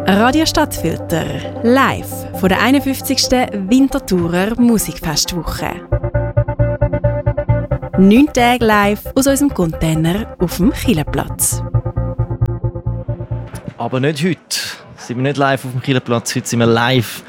Radio Stadtfilter, live von der 51. Winterthurer Musikfestwoche. 9 Tage live aus unserem Container auf dem Kielerplatz. Aber nicht heute. Sind wir nicht live auf dem Kielerplatz, heute sind wir live.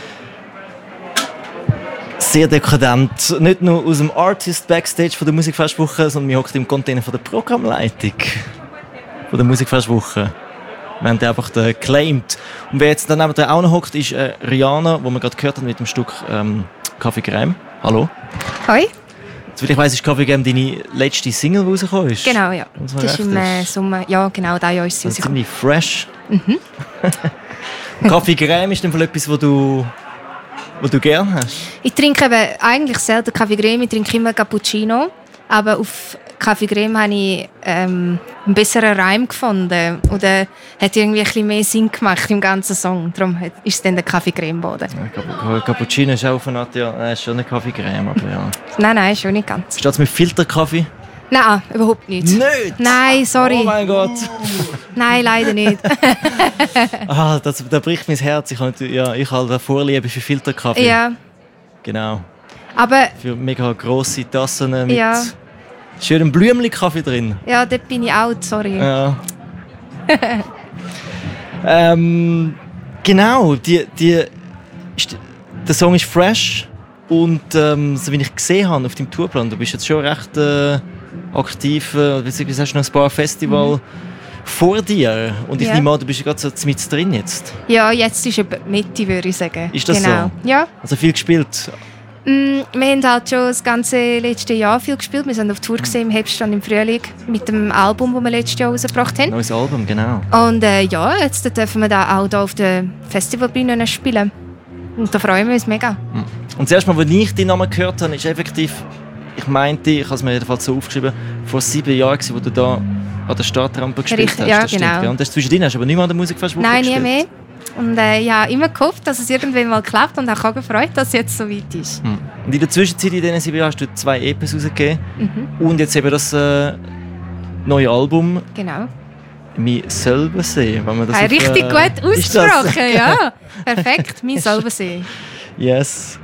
Sehr dekadent. Nicht nur aus dem Artist Backstage von der Musikfestwoche, sondern wir hocken im Container von der Programmleitung von der Musikfestwoche. Wir haben den einfach geclaimed. Und wer jetzt daneben auch noch hockt, ist Rihanna, die wir gerade gehört haben mit dem Stück Kaffee Crème. Hallo. Hoi. Soviel ich weiss, ist Kaffee Crème deine letzte Single, die rausgekommen ist. Genau, ja. Das ist im Sommer. Ja, genau, da ist sie rausgekommen. Ziemlich fresh. Mhm. Kaffee Crème ist dann etwas, was du gerne hast? Ich trinke eben eigentlich selten Kaffee Crème, ich trinke immer Cappuccino. Aber auf Kaffee Crème habe ich einen besseren Reim gefunden. Oder hat irgendwie ein bisschen mehr Sinn gemacht im ganzen Song. Darum ist es dann der Kaffee Crème geworden. Ja, Cappuccino ist auch auf eine Art, ja, ist schon eine Kaffee Crème, aber ja. Nein, schon nicht ganz. Steht es mit Filterkaffee? Nein, überhaupt nicht. Nicht? Nein, sorry. Oh mein Gott. Nein, leider nicht. Da bricht mein Herz. Ich habe eine Vorliebe für Filterkaffee. Ja. Genau. Aber für mega grosse Tassen mit schönem Blümli-Kaffee drin. Ja, dort bin ich out, sorry. Ja. Genau, der Song ist fresh und so wie ich gesehen habe auf deinem Tourplan, du bist jetzt schon recht aktiv, beziehungsweise hast du noch ein paar Festivals vor dir und ich nehme an, du bist gerade so mit drin jetzt. Ja, jetzt ist etwa Mitte, würde ich sagen. Ist das genau. So? Ja. Also viel gespielt? Wir haben halt schon das ganze letzte Jahr viel gespielt. Wir sind auf Tour gesehen, im Herbst und im Frühling mit dem Album, das wir letztes Jahr rausgebracht haben. Neues Album, genau. Und jetzt dürfen wir da auch hier auf der Festivalbühne spielen. Und da freuen wir uns mega. Und das erste Mal, als ich deinen Namen gehört habe, ist effektiv, ich meinte, ich habe es mir jedenfalls so aufgeschrieben, vor 7 Jahren, als du da an der Startrampe gespielt hast. Ja, das genau. Stimmt, ja. Und das zwischendrin hast du aber nicht mehr an der Musikfestwoche gespielt? Nein, nie mehr. Und ich habe immer gehofft, dass es irgendwann mal klappt und auch gefreut, dass es jetzt so weit ist. Und in der Zwischenzeit, in diesen 7 Jahren, hast du 2 EPs rausgegeben. Und jetzt eben das neue Album. Genau. «Mi selber sehen», wenn man das richtig gut ausgesprochen, ja. Perfekt, «Mi selber sehen». Yes.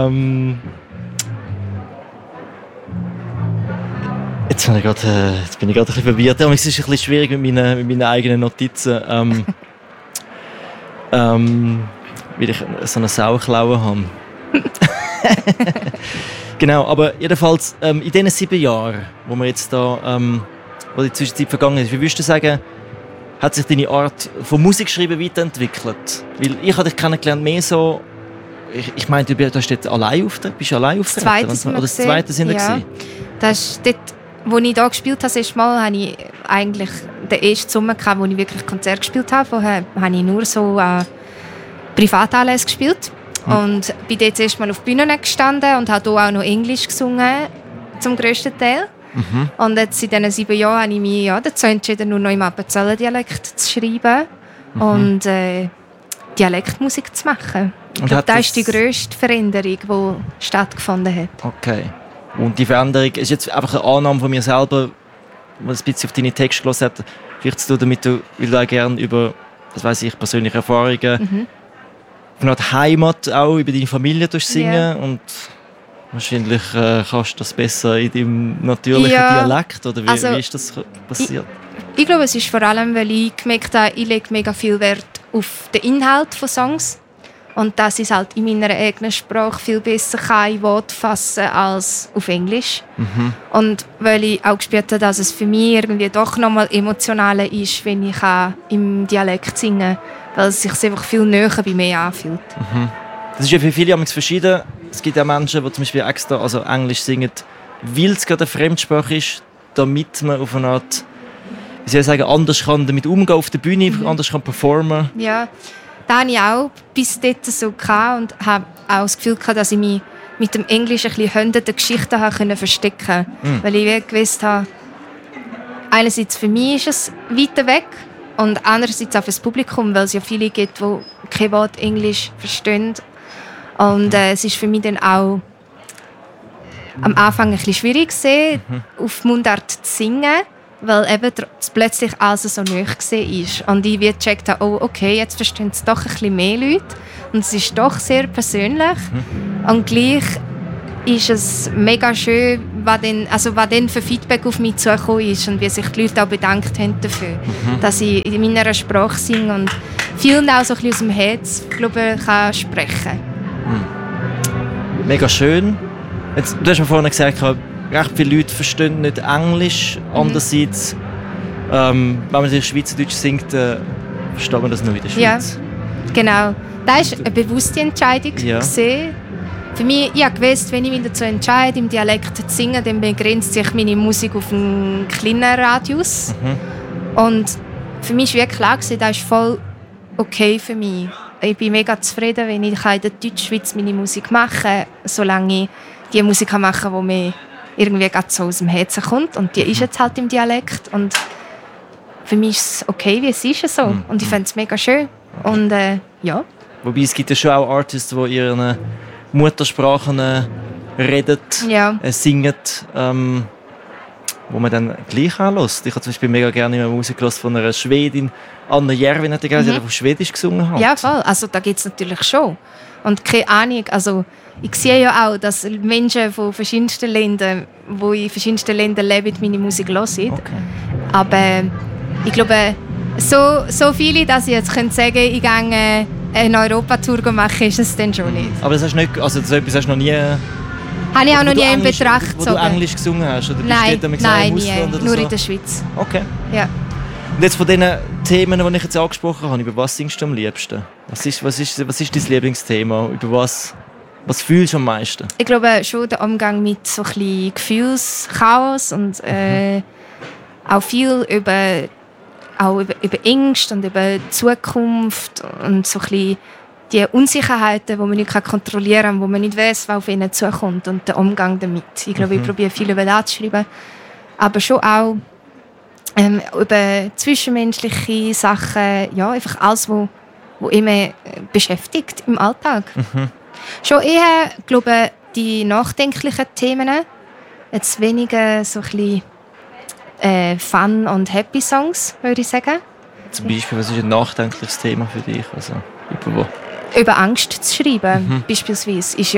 Jetzt bin ich gerade ein bisschen verwirrt. Aber es ist ein bisschen schwierig mit meinen eigenen Notizen. Weil ich so eine Sauklaue habe. Genau, aber jedenfalls in diesen 7 Jahren, wo wir jetzt da, wo die Zwischenzeit vergangen ist, wie würdest du sagen, hat sich deine Art von Musikschreiben weiterentwickelt? Weil ich habe dich kennengelernt mehr so, ich meine, du hast dort allein aufgetreten, bist du allein aufgetreten? Das zweite sind ja. Das ist dort, wo ich hier gespielt habe, das erste Mal, hatte ich eigentlich den ersten Sommer, wo ich wirklich Konzert gespielt habe. Vorher habe ich nur so Privatanlässe gespielt. Und bin dort erst mal auf Bühnen gestanden und habe hier auch noch Englisch gesungen, zum grössten Teil. Und jetzt in diesen 7 Jahren habe ich mich dazu entschieden, nur noch im Appenzeller-Dialekt zu schreiben und Dialektmusik zu machen. Ich glaube, das ist die grösste Veränderung, die stattgefunden hat. Okay. Und die Veränderung ist jetzt einfach eine Annahme von mir selber, die ein bisschen auf deine Texte gehört hat. Vielleicht zu tun, weil du auch gerne über, das weiss ich, persönliche Erfahrungen, von einer Heimat auch über deine Familie singen und wahrscheinlich kannst du das besser in deinem natürlichen Dialekt, oder wie ist das passiert? Ich glaube, es ist vor allem, weil ich gemerkt habe, ich lege mega viel Wert auf den Inhalt von Songs und dass ich es halt in meiner eigenen Sprache viel besser kann in Worte fassen als auf Englisch. Und weil ich auch gespürt habe, dass es für mich irgendwie doch nochmal emotionaler ist, wenn ich im Dialekt singen kann, weil es sich einfach viel näher bei mir anfühlt. Das ist ja für viele verschieden. Es gibt ja Menschen, die zum Beispiel extra Englisch singen, weil es gerade eine Fremdsprache ist, damit man auf eine Art, wie soll ich sagen, anders kann damit umgehen auf der Bühne, anders kann performen. Ja, das hatte ich auch bis dort so gehabt und habe auch das Gefühl gehabt, dass ich mich mit dem Englisch ein bisschen hinter der Geschichte verstecken konnte. Weil ich gewusst habe, einerseits für mich ist es weiter weg und andererseits auch für das Publikum, weil es ja viele gibt, die kein Wort Englisch verstehen. Und es ist für mich dann auch am Anfang ein bisschen schwierig gewesen, auf Mundart zu singen. weil eben plötzlich alles so nahe war. Und ich gecheckt habe, oh, okay, jetzt verstehen es doch ein bisschen mehr Leute. Und es ist doch sehr persönlich. Und gleich ist es mega schön, was dann für Feedback auf mich zugekommen ist und wie sich die Leute auch bedankt haben dafür, dass ich in meiner Sprache singe und vielen auch so ein bisschen aus dem Herz, glaube ich, kann sprechen. Mega schön. Jetzt, du hast mir vorhin gesagt, recht viele Leute verstehen nicht Englisch. Andererseits, wenn man natürlich Schweizerdeutsch singt, versteht man das nur in der Schweiz. Ja, genau. Das war eine bewusste Entscheidung. Ja. Für mich, ich habe gewusst, wenn ich mich dazu entscheide, im Dialekt zu singen, dann begrenzt sich meine Musik auf einen kleinen Radius. Und für mich war wirklich klar, das ist voll okay für mich. Ich bin mega zufrieden, wenn ich in der Deutschschweiz meine Musik machen kann, solange ich die Musik machen kann, die mir irgendwie gerade so aus dem Herzen kommt. Und die ist jetzt halt im Dialekt. Und für mich ist es okay, wie es ist so. Und ich finde es mega schön. Und ja. Wobei es gibt ja schon auch Artists, die ihren Muttersprachen reden, singen, wo man dann gleich anlässt. Ich habe zum Beispiel mega gerne eine Musik von einer Schwedin, Anna Järvin, die auf Schwedisch gesungen hat. Ja, voll. Also da gibt es natürlich schon. Und keine Ahnung, also ich sehe ja auch, dass Menschen von verschiedensten Ländern, die in verschiedensten Ländern leben, meine Musik hören. Okay. Aber ich glaube, so viele, dass ich jetzt sagen könnte, ich gehe eine Europatour machen, ist es dann schon nicht. Aber das hast du nicht, also so etwas hast du noch nie... Habe ich auch noch nie in Betracht gezogen. Wo du Englisch gesungen hast? Oder nein, nie. Oder nur so? In der Schweiz. Okay. Ja. Und jetzt von diesen Themen, die ich jetzt angesprochen habe, über was singst du am liebsten? Was ist dein Lieblingsthema? Über was fühlst du am meisten? Ich glaube schon der Umgang mit so ein bisschen Gefühlschaos und auch viel über Ängste und über die Zukunft und so ein bisschen die Unsicherheiten, die man nicht kontrollieren kann, wo man nicht weiß, was auf ihnen zukommt und der Umgang damit. Ich glaube, ich probiere viel über das zu schreiben, aber schon auch über zwischenmenschliche Sachen, ja, einfach alles, was immer beschäftigt im Alltag. Schon eher, glaube ich, die nachdenklichen Themen, jetzt weniger so ein bisschen Fun- und Happy-Songs, würde ich sagen. Zum Beispiel, was ist ein nachdenkliches Thema für dich? Also, über Angst zu schreiben, beispielsweise, ist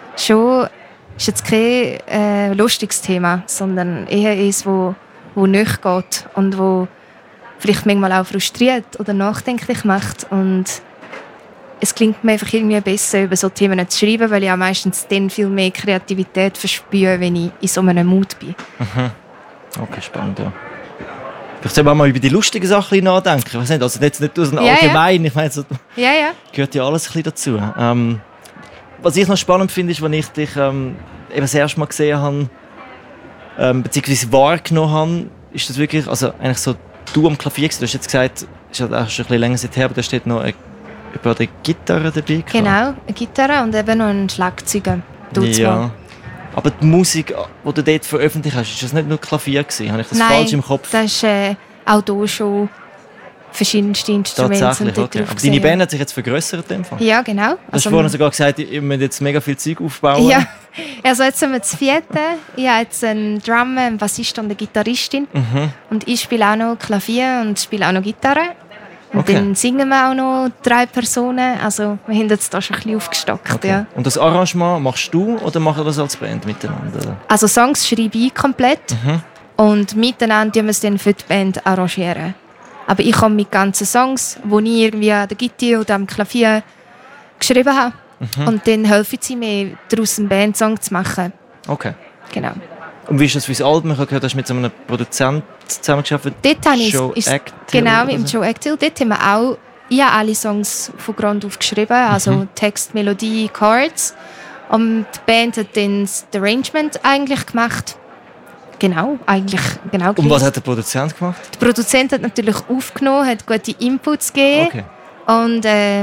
jetzt kein lustiges Thema, sondern eher eines, wo nicht geht und wo vielleicht manchmal auch frustriert oder nachdenklich macht. Und es klingt mir einfach irgendwie besser, über so Themen zu schreiben, weil ich auch meistens dann viel mehr Kreativität verspüre, wenn ich in so einem Mut bin. Okay, spannend, ja. Vielleicht soll man mal über die lustigen Sachen nachdenken. Ich weiß nicht, also jetzt nicht aus dem Allgemeinen. Ich meine, so, gehört ja alles ein bisschen dazu. Was ich noch spannend finde, ist, wenn ich dich eben das erste Mal gesehen habe, beziehungsweise wahrgenommen habe, ist das wirklich, also eigentlich so du am Klavier gewesen. Du hast jetzt gesagt, es ist auch schon ein bisschen länger her, aber da steht noch eine Gitarre dabei. Genau, eine Gitarre und eben noch ein Schlagzeuger. Ja. Aber die Musik, die du dort veröffentlicht hast, ist das nicht nur Klavier gewesen? Habe ich das falsch im Kopf? Nein, das ist auch hier schon verschiedenste Instrumente. Tatsächlich, okay. Aber deine Band hat sich jetzt vergrössert in dem Fall? Ja, genau. Du hast vorhin sogar gesagt, ihr müsst jetzt mega viel Zeug aufbauen. Ja, also jetzt sind wir das 4. Ich habe jetzt einen Drummer, einen Bassist und eine Gitarristin. Und ich spiele auch noch Klavier und spiele auch noch Gitarre. Und dann singen wir auch noch 3 Personen. Also wir haben jetzt da schon ein bisschen aufgestockt. Okay. Ja. Und das Arrangement machst du oder machen wir das als Band miteinander? Also Songs schreibe ich komplett. Und miteinander tun wir es dann für die Band arrangieren. Aber ich komme mit ganzen Songs, die ich irgendwie an der Gitarre oder am Klavier geschrieben habe. Und dann helfen sie mir, daraus einen Bandsong zu machen. Okay. Genau. Und wie ist das für das Album? Ich habe gehört, du hast mit so einem Produzenten zusammengearbeitet. Dort habe ich genau, mit dem Joe Actil. Dort haben wir auch alle Songs von Grund auf geschrieben. Also Text, Melodie, Chords. Und die Band hat dann das Arrangement eigentlich gemacht. Genau, eigentlich genau. Und was hat der Produzent gemacht? Der Produzent hat natürlich aufgenommen, hat gute Inputs gegeben. Okay. Und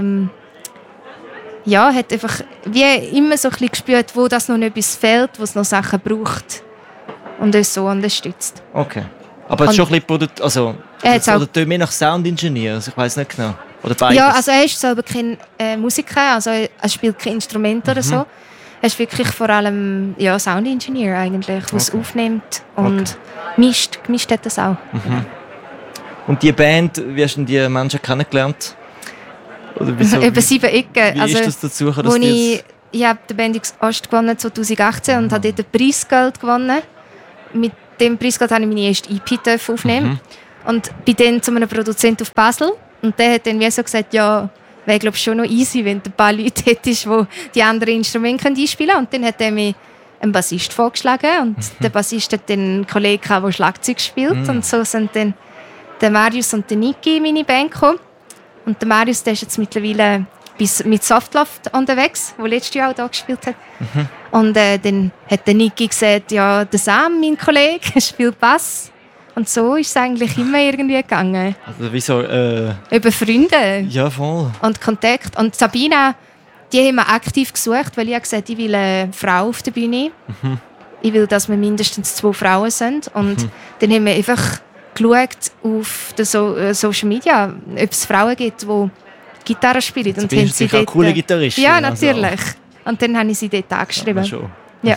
hat einfach wie immer so ein bisschen gespürt, wo das noch etwas fehlt, wo es noch Sachen braucht. Und uns so unterstützt. Okay. Aber jetzt schon ein bisschen oder mehr nach Sound-Ingenieur, also ich weiß nicht genau. Oder beides? Ja, also er ist selber kein Musiker, also er spielt kein Instrument oder so. hast du wirklich vor allem Sound Engineer eigentlich, der es aufnimmt und mischt hat das auch. Mhm. Und die Band, wie hast du die Menschen kennengelernt? Oder wieso, über 7 Ecken. Wie ist das dazu gekommen? Ich habe den Bendix Ost gewonnen 2018 und habe dort ein Preisgeld gewonnen. Mit dem Preisgeld durfte ich meine erste EP aufnehmen. Und bin dann zu einem Produzenten auf Basel. Und der hat dann wie so gesagt, ja, wäre glaube schon noch easy, wenn du ein paar Leute hättest, die die anderen Instrumente einspielen können. Und dann hat er mir einen Bassist vorgeschlagen. Und der Bassist hat dann einen Kollegen, der Schlagzeug spielt. Und so sind dann der Marius und der Niki in meine Band gekommen. Und der Marius, der ist jetzt mittlerweile mit Softloft unterwegs, der letztes Jahr auch da gespielt hat. Und dann hat der Niki gesagt, ja, der Sam, mein Kollege, spielt Bass. Und so ist es eigentlich immer irgendwie gegangen. Also wieso? Über Freunde. Ja, voll. Und Kontakt. Und Sabina, die haben wir aktiv gesucht, weil ich gesagt habe, ich will eine Frau auf der Bühne. Ich will, dass wir mindestens 2 Frauen sind. Und dann haben wir einfach geschaut auf den Social Media, ob es Frauen gibt, die Gitarre spielen. Und haben sie dort, coole Gitarristin. Ja, natürlich. Also. Und dann habe ich sie dort angeschrieben. Ja.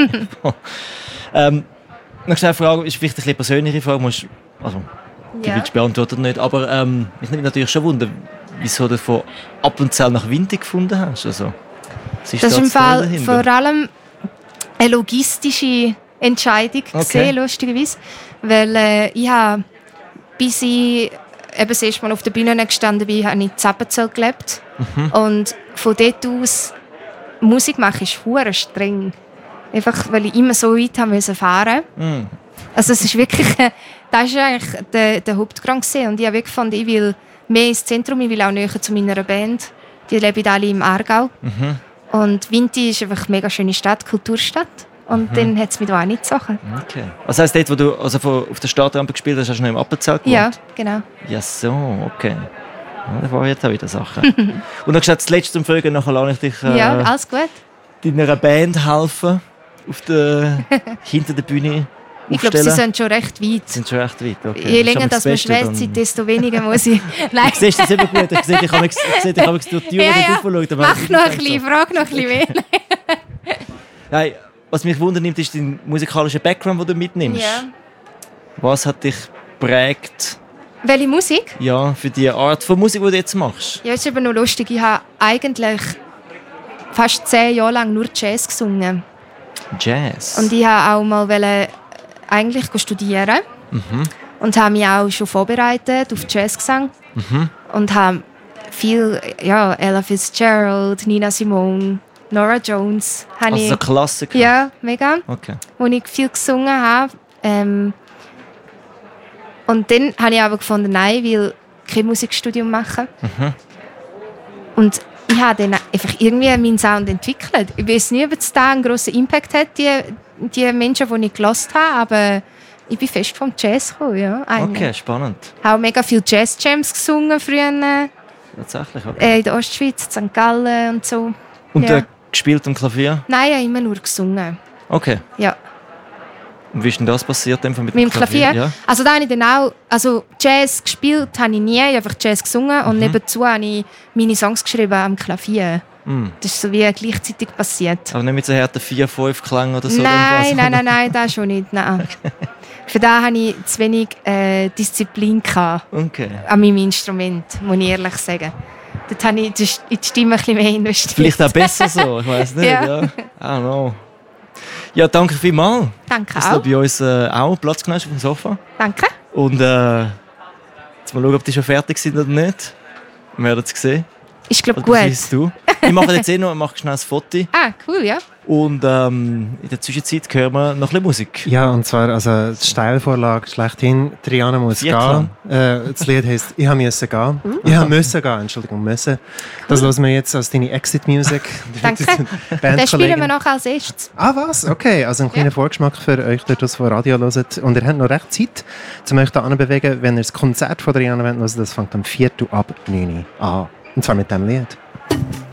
Noch eine Frage, ist vielleicht eine persönliche Frage, also die willst du beantworten nicht, aber mich nimmt natürlich schon Wunder, wieso du von Appenzell nach Winti gefunden hast. Also, das ist im Fall vor allem eine logistische Entscheidung gesehen, lustigerweise, weil ich habe, bis ich das erste Mal auf der Bühne gestanden bin, habe ich in Appenzell gelebt. Und von dort aus Musik machen ist verdammt streng. Einfach, weil ich immer so weit fahren musste. Also es ist wirklich, das war eigentlich der Hauptgrund gewesen. Und ich habe wirklich gefunden, ich will mehr ins Zentrum, ich will auch näher zu meiner Band. Die leben alle im Aargau. Und Winti ist einfach eine mega schöne Stadt, Kulturstadt. Und dann hat es mich da auch nicht gezogen. Okay. Das heisst, dort, wo du auf der Startrampe gespielt hast, hast du noch im Appenzell gewohnt? Ja, genau. Ja, so, okay. Ja, da war jetzt auch wieder Sachen. Und dann gesagt, das letzte zum Folgen, nachher lasse ich dich ja, alles gut. Deiner Band helfen, hinter der Bühne. Ich glaube, sie sind schon recht weit. Okay. Je länger dass man schwätzt, desto weniger muss ich. Nein. Ich sehe das eben gut. Ich sehe dich durch die Tür schauen. Mach noch ein bisschen, frag noch ein bisschen mehr. Nein, was mich wundernimmt, ist dein musikalischer Background, den du mitnimmst. Ja. Was hat dich geprägt? Welche Musik? Ja, für die Art von Musik, die du jetzt machst. Ja, es ist eben noch lustig. Ich habe eigentlich fast 10 Jahre lang nur Jazz gesungen. Jazz? Und ich wollte auch mal eigentlich studieren. Und habe mich auch schon vorbereitet auf Jazzgesang. Und habe viel, Ella Fitzgerald, Nina Simone, Nora Jones. Also so Klassiker? Ja, mega. Okay. Wo ich viel gesungen habe. Und dann habe ich aber gefunden, nein, ich will kein Musikstudium machen. Und ich habe dann einfach irgendwie meinen Sound entwickelt. Ich weiß nicht, ob es da einen grossen Impact hat, die Menschen, die ich gehört habe, aber ich bin fest vom Jazz gekommen, ja, eigentlich. Okay, spannend. Ich habe mega viele Jazz-Jams gesungen früher. Tatsächlich, okay. In der Ostschweiz, in St. Gallen und so. Und gespielt am Klavier? Nein, ich habe immer nur gesungen. Okay. Ja. Und wie ist denn das passiert mit dem Klavier? Ja. Also da habe ich dann auch, Jazz gespielt habe ich nie, ich habe einfach Jazz gesungen und nebenzu habe ich meine Songs geschrieben am Klavier. Das ist so wie gleichzeitig passiert. Aber nicht mit so harten 4-5-Klängen oder so? Nein, das schon nicht. Nein. Okay. Für das hatte ich zu wenig Disziplin an meinem Instrument, muss ich ehrlich sagen. Dort habe ich in die Stimme ein bisschen mehr investiert. Vielleicht auch besser so, ich weiß nicht. Ja. I don't know. Ja, danke vielmals. Danke dass du bei uns auch Platz genommen hast auf dem Sofa. Danke. Und jetzt mal schauen, ob die schon fertig sind oder nicht. Wir werden es sehen. Ich glaube gut. Du? Ich mache jetzt noch schnell ein Foto. Ah, cool, ja. Und in der Zwischenzeit hören wir noch ein bisschen Musik. Ja, und zwar die Steilvorlage schlechthin. Triana muss gehen. Das Lied heisst «Ich musste gehen». «Ich musste gehen», Entschuldigung, «müssen». Das hören wir jetzt als deine Exit-Music. Danke. Den spielen wir noch als erstes. Ah, was? Okay, also ein kleiner Vorgeschmack für euch, die das von Radio hören. Und ihr habt noch recht Zeit, um euch da anzubewegen. Wenn ihr das Konzert von Triana hören wollt, das fängt am 4. ab 9 Uhr an. Und zwar mit diesem Lied.